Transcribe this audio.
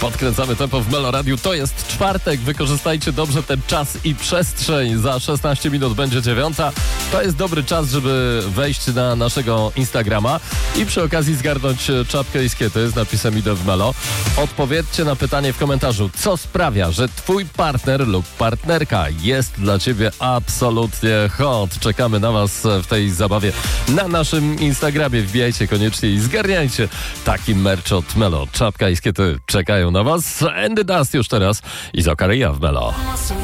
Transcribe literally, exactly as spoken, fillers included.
Podkręcamy tempo w Melo Radiu. To jest czwartek. Wykorzystajcie dobrze ten czas i przestrzeń. Za szesnaście minut będzie dziewiąta. To jest dobry czas, żeby wejść na naszego Instagrama i przy okazji zgarnąć czapkę i skiety z napisem Idę w Melo. Odpowiedzcie na pytanie w komentarzu, co sprawia, że twój partner lub partnerka jest dla ciebie absolutnie hot. Czekamy na was w tej zabawie na naszym Instagramie. Wbijajcie koniecznie i zgarniajcie taki merch od Melo. Czapka i skiety czekają na was. And the Dust już teraz i Zokaryja w Melo.